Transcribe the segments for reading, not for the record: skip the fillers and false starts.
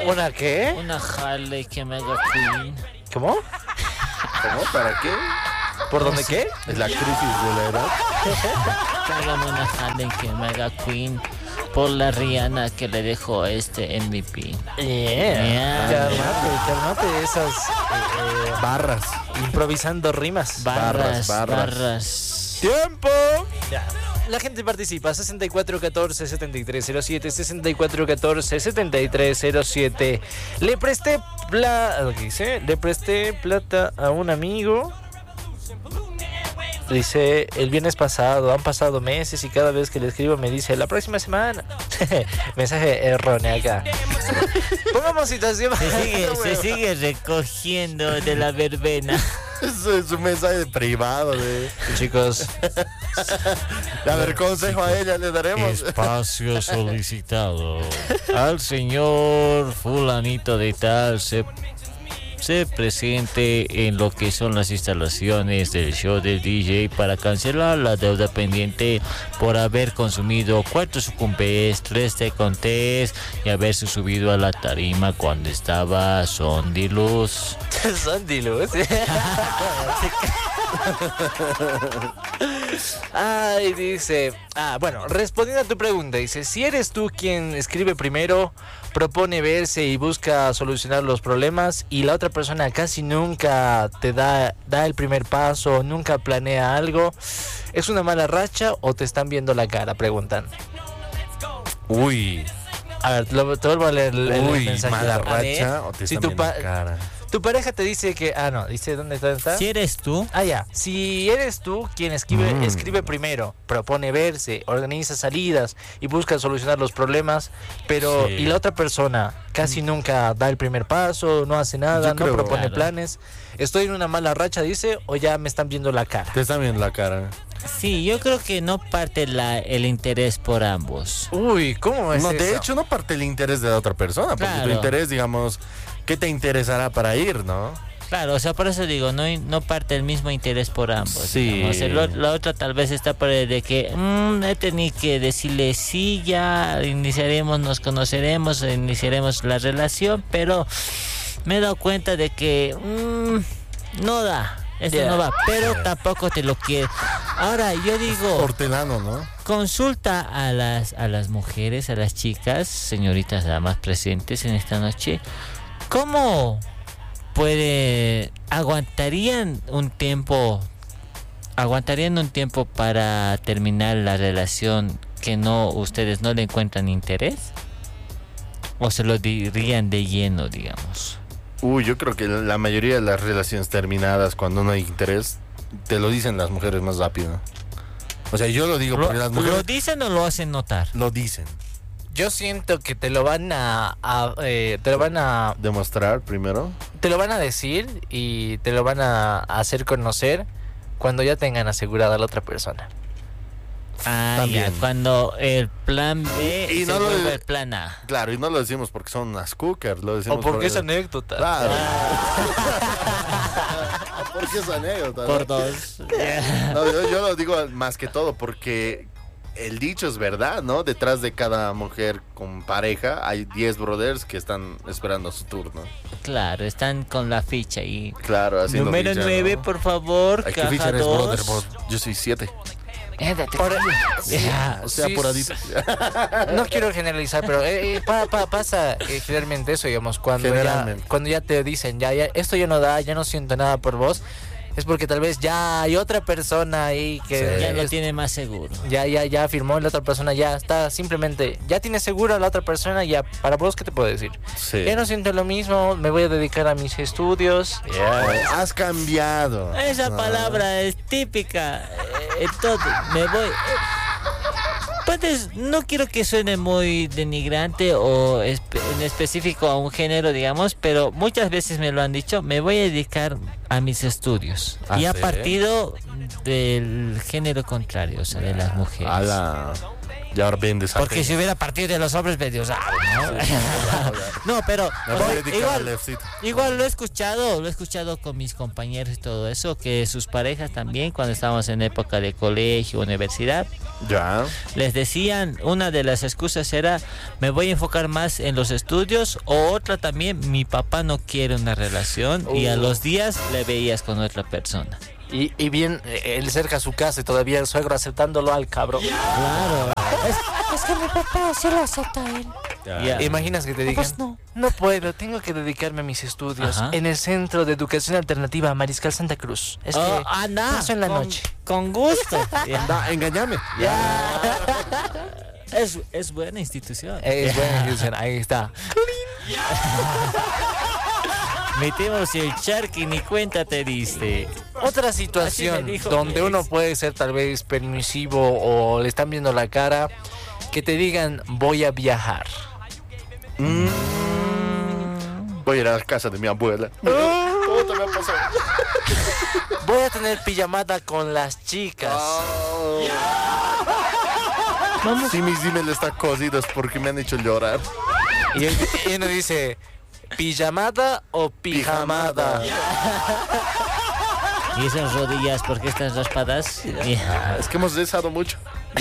¿Una qué? Una Harley que me haga Queen. ¿Cómo? ¿Cómo? ¿Para qué? ¿Por dónde qué? Es la crisis de la edad. Tráigame una Harley que me haga Queen por la Rihanna que le dejó este MVP. Yeah. Cálmate esas Barras. improvisando rimas. Barras. ¡Tiempo! Ya. La gente participa 6414-7307 6414-7307. Le presté plata a un amigo. Dice, el viernes pasado, han pasado meses y cada vez que le escribo me dice, la próxima semana. Mensaje erróneo acá. Pongamos situación. Se sigue recogiendo de la verbena. Eso es un mensaje privado de... Chicos, A ver, consejo a ella le daremos. Espacio solicitado. Al señor fulanito de tal se presente en lo que son las instalaciones del show del DJ para cancelar la deuda pendiente por haber consumido 4 sucumbes, 3 tecontés y haberse subido a la tarima cuando estaba Sondiluz. Sondiluz. Ay, dice. Bueno, respondiendo a tu pregunta, dice: si eres tú quien escribe primero, propone verse y busca solucionar los problemas, y la otra persona casi nunca te da el primer paso, nunca planea algo, ¿es una mala racha o te están viendo la cara? Preguntan. Uy. A ver, te vuelvo a leer el mensaje. Mala racha o te están viendo la cara. Tu pareja te dice que... no, dice ¿dónde está? Si eres tú. Ya. Si eres tú quien escribe primero, propone verse, organiza salidas y busca solucionar los problemas, pero y la otra persona casi nunca da el primer paso, no hace nada, no propone planes, ¿estoy en una mala racha, dice, o ya me están viendo la cara? Te están viendo la cara. Sí, yo creo que no parte el interés por ambos. Uy, ¿cómo es eso? No, de hecho no parte el interés de la otra persona, porque tu interés, digamos... ¿Qué te interesará para ir, no? Claro, o sea, por eso digo, no parte el mismo interés por ambos. Sí. La otra tal vez está por el de que tenía que decirle sí, ya iniciaremos, nos conoceremos, iniciaremos la relación, pero me he dado cuenta de que no da. Eso no va, pero tampoco te lo quiere. Ahora, yo digo... Hortelano, ¿no? Consulta a las mujeres, a las chicas, señoritas damas presentes en esta noche. ¿Cómo aguantarían un tiempo para terminar la relación que ustedes no le encuentran interés? ¿O se lo dirían de lleno, digamos? Yo creo que la mayoría de las relaciones terminadas cuando no hay interés, te lo dicen las mujeres más rápido. O sea, yo lo digo porque las mujeres... ¿Lo dicen o lo hacen notar? Lo dicen. Yo siento que te lo van a demostrar primero. Te lo van a decir y te lo van a hacer conocer cuando ya tengan asegurada a la otra persona. Ya, cuando el plan B y se no vuelve el plan A. Claro, y no lo decimos porque son unas cookers, lo decimos o porque es anécdota. Claro. Porque es anécdota, ¿no? Por dos. No, yo lo digo más que todo porque el dicho es verdad, ¿no? Detrás de cada mujer con pareja hay 10 brothers que están esperando su turno. Claro, están con la ficha ahí. Claro, haciendo número ficha, 9, ¿no? por favor. Hay que caja fichar es 2. brother, yo soy 7. O sea, apuradito. No quiero generalizar, pero pasa generalmente eso, digamos, cuando ya te dicen, ya esto ya no da, ya no siento nada por vos, es porque tal vez ya hay otra persona ahí que ya lo tiene más seguro. Ya firmó, la otra persona ya está, simplemente ya tiene seguro a la otra persona, ya para vos, ¿qué te puedo decir? Sí. Ya no siento lo mismo, me voy a dedicar a mis estudios. Has cambiado. Esa palabra es típica. Entonces, me voy. Pues no quiero que suene muy denigrante o en específico a un género, digamos, pero muchas veces me lo han dicho, me voy a dedicar a mis estudios. Y a partido del género contrario, o sea, de las mujeres. Y ahora vendes Porque si hubiera partido de los hombres medio raro, ¿no? No, pero igual lo he escuchado con mis compañeros y todo eso, que sus parejas también, cuando estábamos en época de colegio, universidad, Ya. les decían, una de las excusas era, me voy a enfocar más en los estudios, o otra también, mi papá no quiere una relación, y a los días le veías con otra persona. Y bien, él cerca a su casa y todavía el suegro aceptándolo al cabrón. Claro. Es que mi papá sí lo acepta a él. Ya. Imaginas que te digan, Pues no. no puedo, tengo que dedicarme a mis estudios Ajá. en el Centro de Educación Alternativa Mariscal Santa Cruz. Es que Anda, paso en la noche. Con gusto. Ya. Anda, engañame. Es buena institución. Es buena institución, ahí está. Metimos el charqui, ni cuenta te diste. Otra Así situación me dijo donde mi uno ex. puede ser tal vez permisivo o le están viendo la cara, que te digan voy a viajar. Voy a ir a la casa de mi abuela. ¿Cómo te me ha pasado? Voy a tener pijamada con las chicas. Si mis emails están cosidos porque me han hecho llorar. Y uno dice, ¿pijamada o pijamada? ¿Y esas rodillas por qué están raspadas? Ya. Es que hemos rezado mucho.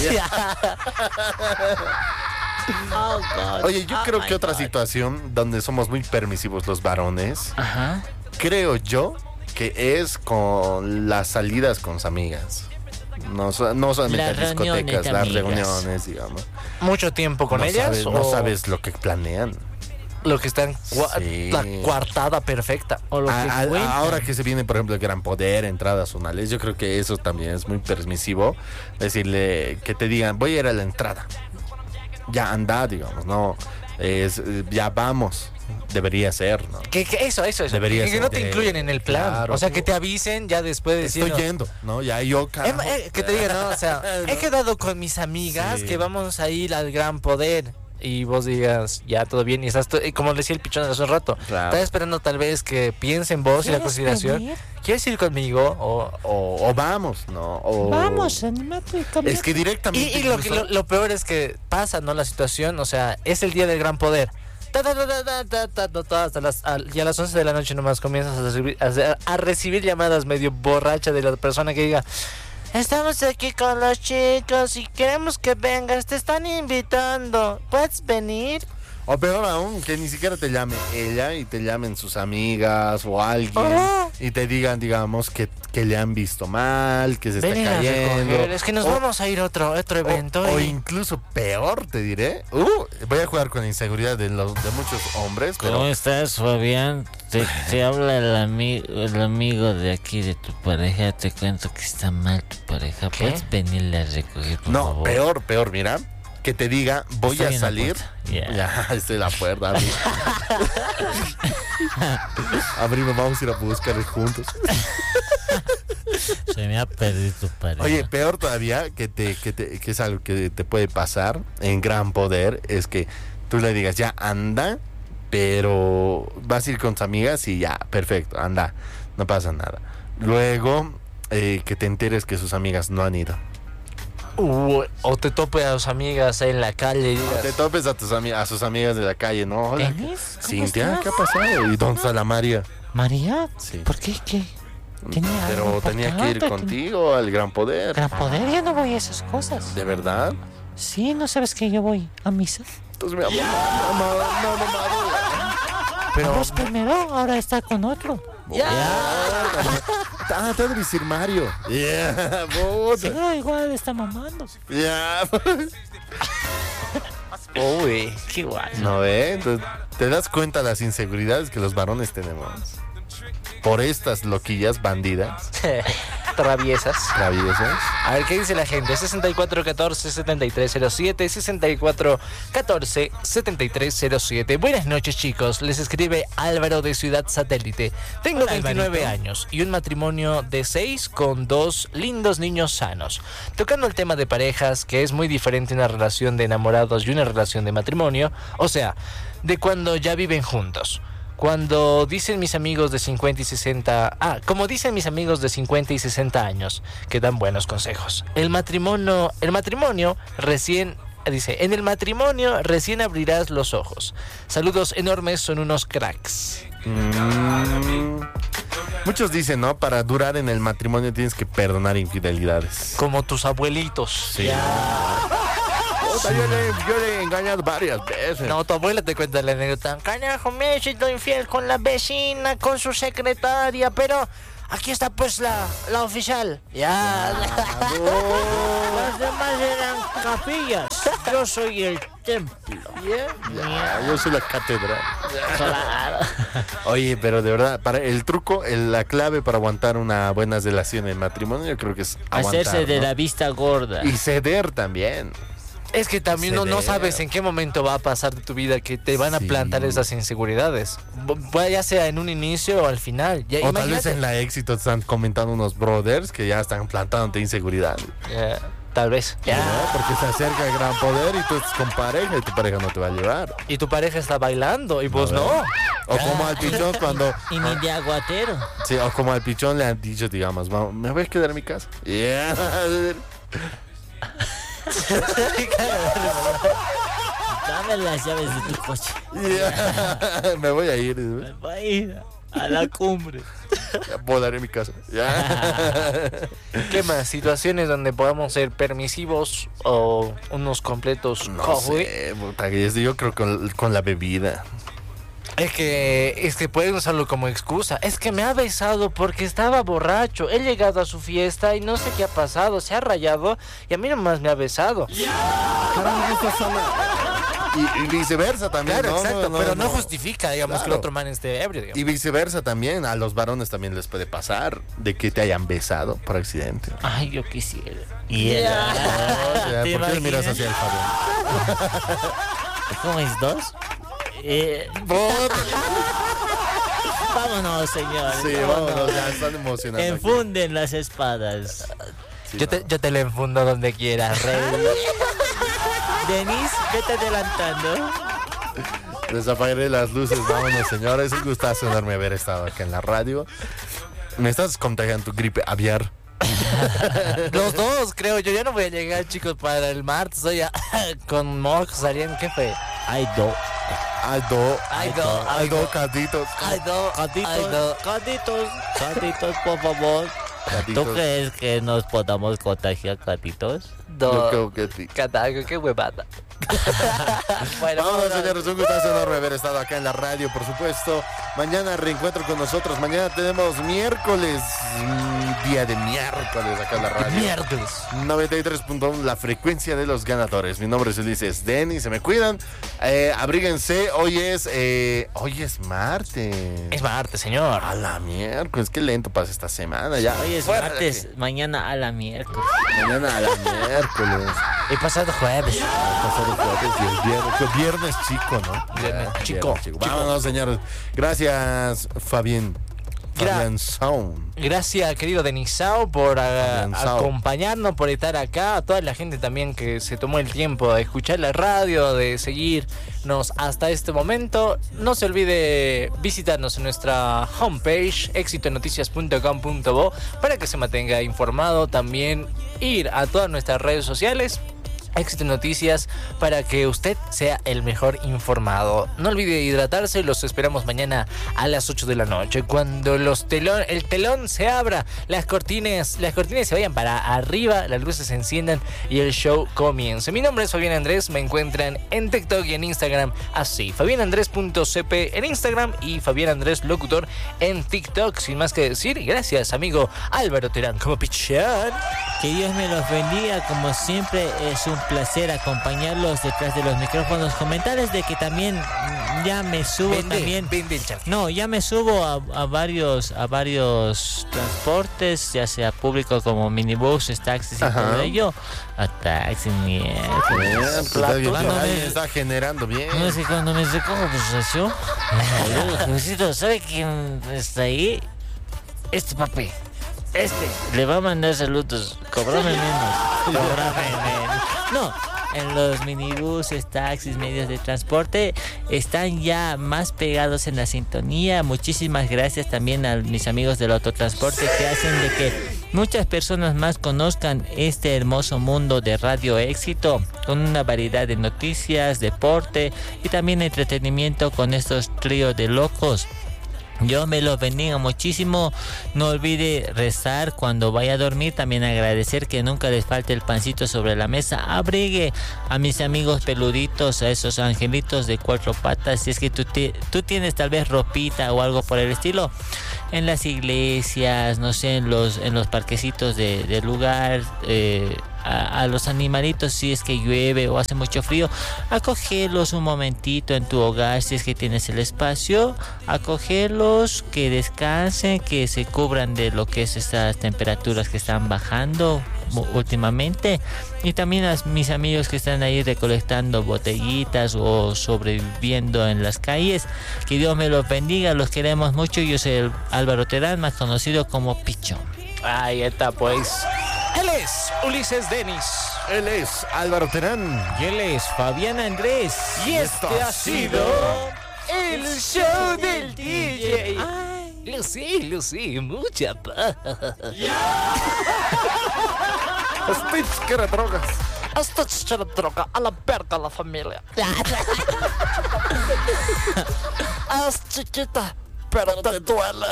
Oh, God. Oye, yo Oh, creo my que otra God. situación donde somos muy permisivos los varones, Ajá. creo yo que es con las salidas con sus amigas. No solamente Las las reuniones discotecas, de las amigas. reuniones, digamos. ¿Mucho tiempo con no ellas? Sabes, o no sabes lo que planean. lo que están Sí. la coartada perfecta? O lo que cuentan. Ahora que se viene, por ejemplo, el Gran Poder, entradas zonales, yo creo que eso también es muy permisivo. Decirle que te digan, voy a ir a la entrada. Ya anda, digamos, no. Ya vamos. Debería ser, ¿no? Que eso. Debería que ser no te de- incluyen en el plan. Claro. O sea, que te avisen ya después de decir. Estoy yendo, ¿no? Ya yo, carajo. Que te digan, ¿no? O sea, he quedado con mis amigas Sí. que vamos a ir al Gran Poder. Y vos digas, ya todo bien. Y estás, como decía el pichón hace un rato, Claro. estás esperando tal vez que piensen vos y la ¿Quieres consideración. venir? ¿Quieres ir conmigo? O vamos, ¿no? O... Vamos, anímate y cambia. Es que directamente. Y lo peor es que pasa, ¿no? La situación, o sea, es el día del Gran Poder. Y a las 11 de la noche nomás comienzas a recibir llamadas medio borracha de la persona que diga: estamos aquí con los chicos y queremos que vengas, te están invitando, ¿puedes venir? O peor aún, que ni siquiera te llame ella y te llamen sus amigas o alguien Ah. y te digan, digamos, que le han visto mal, que se está Ven a cayendo. recoger, es que nos O- vamos a ir a otro evento. O y- incluso peor, te diré. Voy a jugar con la inseguridad de muchos hombres, ¿Cómo pero estás, Fabián? Te habla el amigo de aquí de tu pareja. Te cuento que está mal tu pareja. ¿Qué? ¿Puedes venirle a recoger, por no, favor? peor, mira. Que te diga, voy Estoy a en la salir. puerta. Ya. Ya, estoy en la puerta. Abrimos, vamos a ir a buscar juntos. Se me ha perdido tu pareja. Oye, peor todavía, que es algo que te puede pasar en Gran Poder, es que tú le digas, ya anda, pero vas a ir con tus amigas y ya, perfecto, anda, no pasa nada. Luego, que te enteres que sus amigas no han ido. o te tope a tus amigas ahí en la calle y digas: Te topes a sus amigas de la calle, ¿no? Hola, ¿Denis? ¿Cómo Cintia, ¿qué ha estás? pasado? ¿Y dónde está la María? María, Sí. ¿por qué? ¿Qué? ¿Tenía Pero algo tenía que ir importante? contigo al Gran Poder. Gran poder, yo no voy a esas cosas. ¿De verdad? Sí, ¿no sabes que yo voy a misa? Entonces mi mamá, Pero vos primero, ahora está con otro. Ah, te debe decir Mario. Yeah, puta. Pero igual está mamando. Ya. uy. Qué guay. ¿No ve? Entonces, te das cuenta de las inseguridades que los varones tenemos. Por estas loquillas bandidas, Traviesas. traviesas. A ver qué dice la gente. 6414-7307. 6414-7307. Buenas noches, chicos. Les escribe Álvaro de Ciudad Satélite. Tengo Hola, 29 Alvarito. años y un matrimonio de 6 con 2 lindos niños sanos. Tocando el tema de parejas, que es muy diferente una relación de enamorados y una relación de matrimonio. O sea, de cuando ya viven juntos. Cuando dicen mis amigos de 50 y 60... como dicen mis amigos de 50 y 60 años, que dan buenos consejos. El matrimonio recién Dice, en el matrimonio recién abrirás los ojos. Saludos enormes, son unos cracks. Muchos dicen, ¿no? Para durar en el matrimonio tienes que perdonar infidelidades. Como tus abuelitos. Sí. Puta, yo le he engañado varias veces. No, tu abuela te cuenta la anécdota. Carajo, me he sido infiel con la vecina, con su secretaria, pero aquí está pues la oficial. Ya. Las demás eran capillas. Yo soy el templo. Ya, yo soy la catedral. Claro. Oye, pero de verdad, para el truco, la clave para aguantar una buena relación en matrimonio, yo creo que es aguantar, Hacerse de ¿no? la vista gorda. Y ceder también. Es que también no sabes en qué momento va a pasar de tu vida que te van a Sí. plantar esas inseguridades. Ya sea en un inicio o al final. Ya, O tal vez imagínate. en la éxito te están comentando unos brothers que ya están plantándote inseguridad. Tal vez. ¿No? Porque se acerca el gran poder y tú estás con pareja y tu pareja no te va a llevar. Y tu pareja está bailando y vos no. O como al pichón cuando... Y ni de aguatero. Sí, o como al pichón le han dicho, digamos, "Vamos, ¿me voy a quedar en mi casa?" Yeah. Dame las llaves de tu coche. Yeah. Me voy a ir. Me voy a ir a la cumbre. Ya volaré en mi casa. Yeah. ¿Qué más? Situaciones donde podamos ser permisivos o unos completos No cojuy. sé, puta, que yo creo con la bebida. Es que pueden usarlo como excusa. Es que me ha besado porque estaba borracho. He llegado a su fiesta y no sé qué ha pasado. Se ha rayado y a mí nomás me ha besado. Caramba, esta zona. Y viceversa también, Claro, ¿no? exacto. pero no no. justifica, digamos, que el Claro. otro man esté ebrio. Digamos. Y viceversa también, a los varones también les puede pasar de que te hayan besado por accidente. Ay, yo quisiera. Ya, ¿Te ¿por qué le miras imaginas? hacia el Fabián? ¿Cómo es dos? Vámonos, señores. Sí, vámonos, ya están emocionados. Enfunden las espadas. Sí, Yo te le enfundo donde quieras, rey. Denis, vete adelantando. Les apagaré las luces, vámonos, señores. Es un gustazo enorme haber estado acá en la radio. Me estás contagiando tu gripe aviar. Los dos, creo. Yo ya no voy a llegar, chicos, para el martes. Oye, con mocos saliendo. ¿Qué fue? Ay, do. Aldo, Caditos. Ay, no. Caditos, caditos, por favor. Caditos. ¿Tú crees que nos podamos contagiar, caditos? Yo creo que sí. Catago, qué huevada. Bueno, Vámonos, señores, un gustazo enorme haber estado acá en la radio, por supuesto. Mañana reencuentro con nosotros. Mañana tenemos miércoles, día de miércoles acá en la radio. miércoles. 93.1, la frecuencia de los ganadores. Mi nombre es Ulises Denis, se me cuidan. Abríguense, hoy es martes. Es martes, señor. A la miércoles, qué lento pasa esta semana ya. Hoy es Fuera de martes, aquí. mañana a la miércoles. Mañana a la miércoles. Y pasado jueves. Pasado jueves y el viernes chico, ¿no? Viernes Ya, chico. Vámonos, señores. Gracias, Fabián Sound. Gracias, querido Denisao, por Fabianzao. acompañarnos, por estar acá. A toda la gente también que se tomó el tiempo de escuchar la radio, de seguirnos hasta este momento. No se olvide visitarnos en nuestra homepage, éxitonoticias.com.bo, para que se mantenga informado. También ir a todas nuestras redes sociales. Éxito Noticias, para que usted sea el mejor informado. No olvide hidratarse, los esperamos mañana a las 8 de la noche, cuando el telón se abra, las cortinas se vayan para arriba, las luces se enciendan y el show comience. Mi nombre es Fabián Andrés, me encuentran en TikTok y en Instagram así, fabianandres.cp en Instagram y Fabián Andrés Locutor en TikTok. Sin más que decir, gracias amigo Álvaro Terán como pichán. Que Dios me los bendiga, como siempre es un placer acompañarlos detrás de los micrófonos. Comentarles de que también ya me subo también. Vende el charque. No, ya me subo a varios transportes, ya sea público como minibuses, taxis y Ajá. todo ello. A taxis, miércoles. Pues alguien Cuando me- está generando bien. No es que cuando me recojo, pues yo. Jesucito, ¿sabe quién está ahí? Este papi. Le va a mandar saludos. Cobrame menos. Cobrame menos. No, en los minibuses, taxis, medios de transporte están ya más pegados en la sintonía. Muchísimas gracias también a mis amigos del autotransporte que hacen de que muchas personas más conozcan este hermoso mundo de Radio Éxito, con una variedad de noticias, deporte y también entretenimiento con estos tríos de locos. Dios me los bendiga muchísimo. No olvide rezar cuando vaya a dormir. También agradecer que nunca les falte el pancito sobre la mesa. Abrigue a mis amigos peluditos, a esos angelitos de cuatro patas. Si es que tú tienes tal vez ropita o algo por el estilo. En las iglesias, no sé, en los parquecitos del lugar. A los animalitos, si es que llueve o hace mucho frío, acogerlos un momentito en tu hogar si es que tienes el espacio, acogerlos, que descansen, que se cubran de lo que es estas temperaturas que están bajando últimamente. Y también a mis amigos que están ahí recolectando botellitas o sobreviviendo en las calles, que Dios me los bendiga, los queremos mucho. Yo soy el Álvaro Terán, más conocido como Picho. Ahí está, pues. Él es Ulises Denis. Él es Álvaro Terán. Y él es Fabián Andrés. Y este ha sido el show del DJ. Ay, Lucy, mucha paz. Stitch, que era drogas. Stitch que era droga, a la verga la familia. Haz chiquita, pero te duele.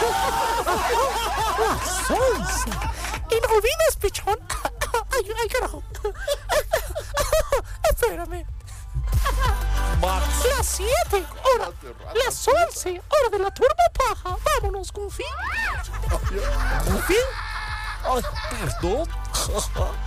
Y no olvides, pichón. Ay, carajo. Espérame. Las 7, hora. Las 11, hora de la turbo paja. Vámonos, Goofy. ¿Goofy? Ay, perdón.